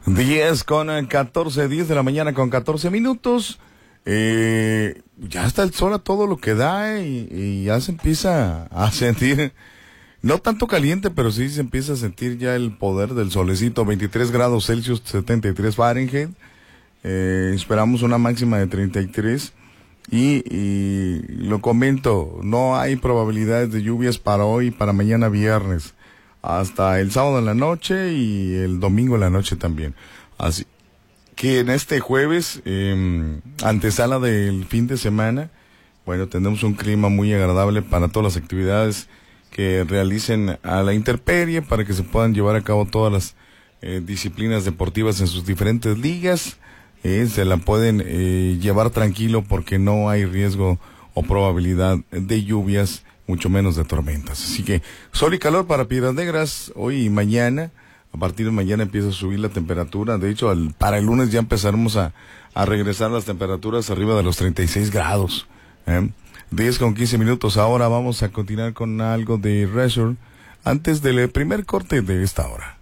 10 de la mañana con 14 minutos. Ya está el sol a todo lo que da y ya se empieza a sentir, no tanto caliente, pero sí se empieza a sentir ya el poder del solecito. 23 grados Celsius, 73 Fahrenheit. Esperamos una máxima de 33. Y lo comento, no hay probabilidades de lluvias para hoy y para mañana viernes, hasta el sábado en la noche y el domingo en la noche también. Así que en este jueves, antesala del fin de semana, bueno, tenemos un clima muy agradable para todas las actividades que realicen a la intemperie, para que se puedan llevar a cabo todas las disciplinas deportivas en sus diferentes ligas. Se la pueden llevar tranquilo porque no hay riesgo o probabilidad de lluvias, mucho menos de tormentas. Así que sol y calor para Piedras Negras hoy y mañana. A partir de mañana empieza a subir la temperatura. De hecho, para el lunes ya empezaremos a regresar las temperaturas arriba de los 36 grados. 10 con 15 minutos. Ahora vamos a continuar con algo de Reservoir antes del primer corte de esta hora.